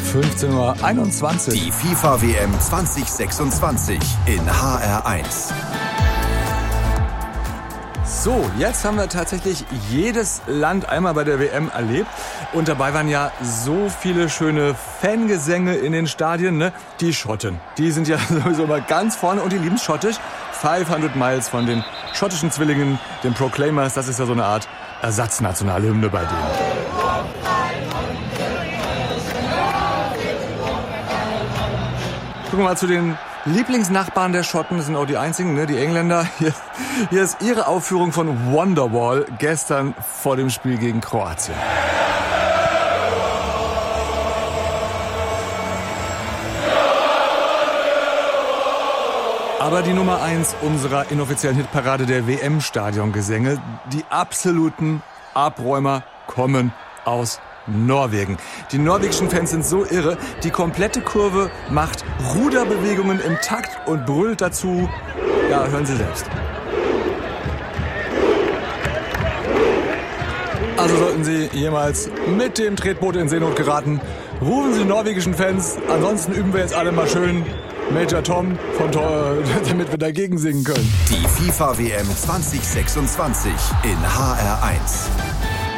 15:21 Uhr. Die FIFA WM 2026 in HR1. So, jetzt haben wir tatsächlich jedes Land einmal bei der WM erlebt. Und dabei waren ja so viele schöne Fangesänge in den Stadien, ne? Die Schotten, die sind ja sowieso immer ganz vorne und die lieben Schottisch. 500 Miles von den schottischen Zwillingen, den Proclaimers, das ist ja so eine Art Ersatznationalhymne bei denen. Gucken wir mal zu den Lieblingsnachbarn der Schotten, das sind auch die einzigen, ne, die Engländer. Hier ist ihre Aufführung von Wonderwall gestern vor dem Spiel gegen Kroatien. Aber die Nummer 1 unserer inoffiziellen Hitparade der WM-Stadiongesänge, die absoluten Abräumer, kommen aus Norwegen. Die norwegischen Fans sind so irre, die komplette Kurve macht Ruderbewegungen im Takt und brüllt dazu. Ja, hören Sie selbst. Also sollten Sie jemals mit dem Tretboot in Seenot geraten, rufen Sie die norwegischen Fans. Ansonsten üben wir jetzt alle mal schön Major Tom von damit wir dagegen singen können. Die FIFA WM 2026 in HR1.